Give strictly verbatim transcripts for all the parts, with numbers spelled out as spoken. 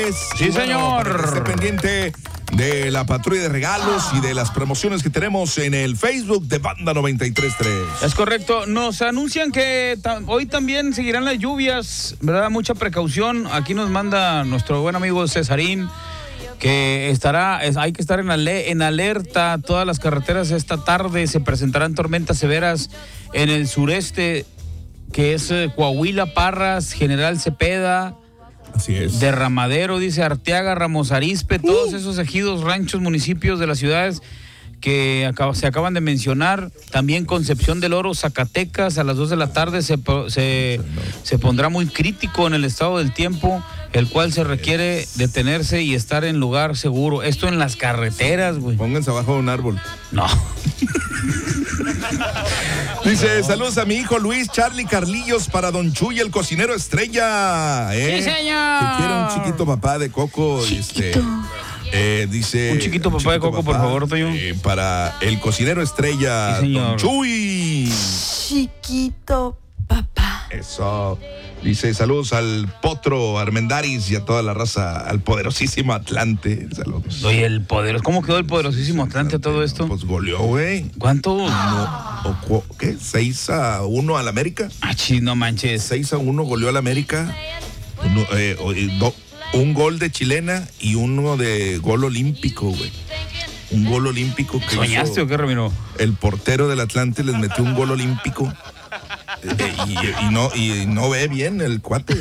tres. Sí, y bueno, señor. para que esté pendiente de la patrulla de regalos y de las promociones que tenemos en el Facebook de Banda noventa y tres punto tres. Es correcto. Nos anuncian que ta- hoy también seguirán las lluvias, ¿verdad? Mucha precaución. Aquí nos manda nuestro buen amigo Cesarín que estará, es, hay que estar en, ale, en alerta. Todas las carreteras esta tarde se presentarán tormentas severas en el sureste, que es eh, Coahuila, Parras, General Cepeda. Así es. Derramadero, dice Arteaga, Ramos Arizpe, uh. todos esos ejidos, ranchos, municipios de las ciudades que acaba, se acaban de mencionar. También Concepción del Oro, Zacatecas, a las dos de la tarde se, se, se pondrá muy crítico en el estado del tiempo, el cual se requiere detenerse y estar en lugar seguro. Esto en las carreteras, güey. Pónganse abajo de un árbol. No. Dice, saludos a mi hijo Luis, Charlie Carlillos, para Don Chuy, el cocinero estrella. ¿eh? ¡Sí, señor! Que quiere un chiquito papá de Coco. Chiquito. Este, eh, dice, un chiquito papá un chiquito de Coco, papá, por favor, Toño. Eh, para el cocinero estrella, sí, señor. Don Chuy. Chiquito papá. Eso. Dice, saludos al Potro Armendáriz y a toda la raza, al poderosísimo Atlante. Saludos. Oye, el poderoso, ¿cómo quedó el poderosísimo Atlante a todo esto? Pues goleó, güey. ¿Cuánto? No, o, ¿Qué? ¿seis a uno al América? Ah, sí, no manches. seis a uno goleó al América. Uno, eh, do, un gol de chilena y uno de gol olímpico, güey. Un gol olímpico que ¿Soñaste hizo o qué, Ramiro? El portero del Atlante les metió un gol olímpico. Eh, y, y, no, y no ve bien el cuate.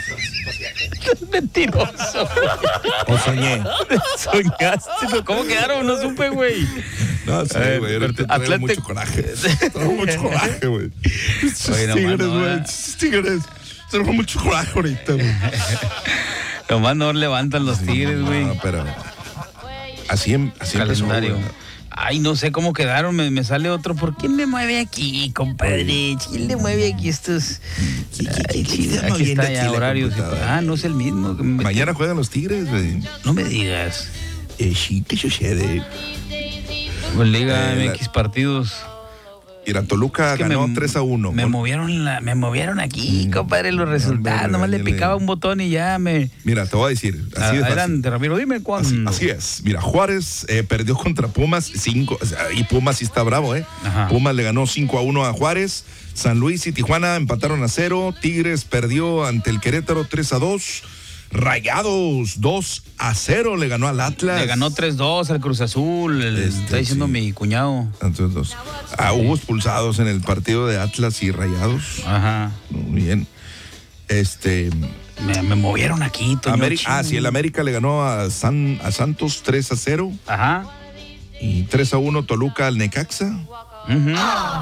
Mentiroso. O soñé. Soñaste. ¿Cómo quedaron? No supe, güey. No sé, güey. Eh, Atlante... mucho coraje. Tengo mucho coraje, güey. Tigres, güey. Tigres. Tengo mucho coraje ahorita, güey. Nomás no levantan los Tigres, güey. No, pero así, así calendario. Empezó, Ay, no sé cómo quedaron, me, me sale otro. ¿Por quién me mueve aquí, compadre? ¿Quién le mueve aquí estos? Ay, sí, aquí está ya horarios. Ah, no es el mismo. Mañana juegan los Tigres, güey. No me digas. Eh, sí, ¿qué sucede? Pues Liga eh, M X la... partidos. Y la Toluca es que ganó me, tres a uno. Me movieron la, me movieron aquí, compadre, los resultados. No, nomás le picaba un botón y ya me... Mira, te voy a decir. Así a, adelante, Ramiro, dime cuándo. Así, así es. Mira, Juárez eh, perdió contra Pumas cinco. O sea, y Pumas sí está bravo, ¿eh? Ajá. Pumas le ganó cinco a uno a Juárez. San Luis y Tijuana empataron a cero. Tigres perdió ante el Querétaro tres a dos. Rayados dos a cero le ganó al Atlas. Le ganó tres dos al Cruz Azul. El, este, está diciendo sí. mi cuñado. Entonces, ah, hubo expulsados en el partido de Atlas y Rayados. Ajá. Muy bien. Este. Me, me movieron aquí. América, ah, sí, el América le ganó a, San, a Santos tres a cero. Ajá. Y tres a uno Toluca al Necaxa. Uh-huh.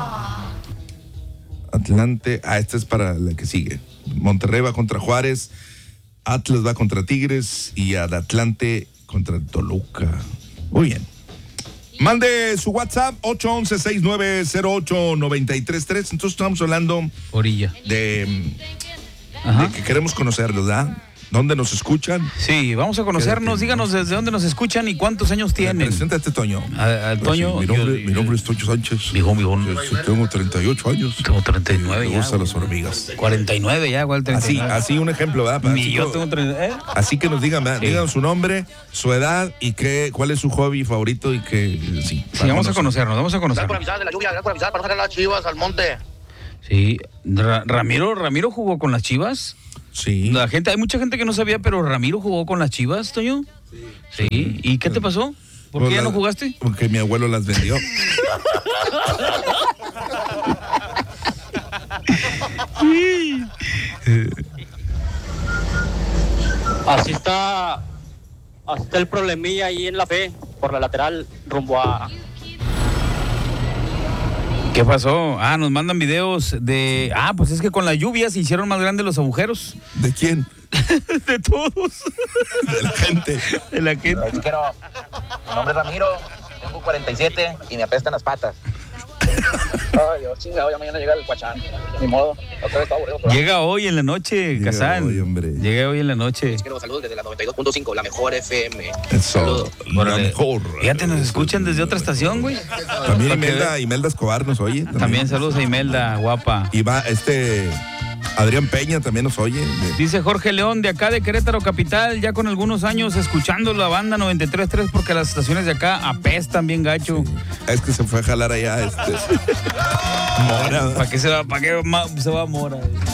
Atlante. Ah, esta es para la que sigue. Monterrey va contra Juárez. Atlas va contra Tigres y al Atlante contra Toluca. Muy bien. Mande su WhatsApp ocho once, sesenta y nueve cero ocho, noventa y tres tres. Entonces estamos hablando Orilla. De, de que queremos conocerlos, ¿verdad? ¿Dónde nos escuchan? Sí, vamos a conocernos. Díganos desde dónde nos escuchan y cuántos años tienen. Preséntate, Toño. Al Toño. Sí, mi, nombre, yo, mi nombre es Toño Sánchez. Dijo, mi hijo. Tengo treinta y ocho años. Tengo treinta y nueve me ya. Me gustan las hormigas. cuarenta y nueve ya, igual treinta y nueve. Así, así un ejemplo, ¿verdad? Ni yo tengo treinta y nueve. ¿Eh? Así que nos digan, ¿verdad? Sí. Digan su nombre, su edad y qué, cuál es su hobby favorito y que sí. Sí, vamos a conocernos, vamos a conocernos. Gracias por avisar de la lluvia, gracias por avisar para no sacar las Chivas al monte. Sí, Ra- Ramiro, Ramiro jugó con las Chivas. Sí. La gente, hay mucha gente que no sabía, pero Ramiro jugó con las Chivas, Toño. Sí. Sí. ¿Y qué te pasó? ¿Por pues qué ya la, no jugaste? Porque mi abuelo las vendió. Así está, así está el problemilla ahí en la fe, por la lateral rumbo a... ¿Qué pasó? Ah, nos mandan videos de... Ah, pues es que con la lluvia se hicieron más grandes los agujeros. ¿De quién? De todos. De la gente. De la gente. Ay, quiero... Mi nombre es Ramiro, tengo cuarenta y siete y me apestan las patas. Ay, Dios, chingado, ya mañana llega el Cuachán. Ni modo. Otra vez está aburrido. Llega hoy en la noche, Llega Kazán. hoy, hombre. Llega hoy en la noche. Quiero saludos desde la noventa y dos punto cinco, la mejor F M. Eso. La Órale. mejor. Fíjate, nos escuchan desde otra estación, güey. También Imelda, Imelda Escobar nos oye. También, también saludos a Imelda, guapa. Y va este... Adrián Peña también nos oye. De... Dice Jorge León, de acá de Querétaro Capital, ya con algunos años escuchando la banda noventa y tres punto tres porque las estaciones de acá apestan bien gacho. Sí. Es que se fue a jalar allá este Mora. ¿Para qué se va? ¿Para qué ma- se va a Mora?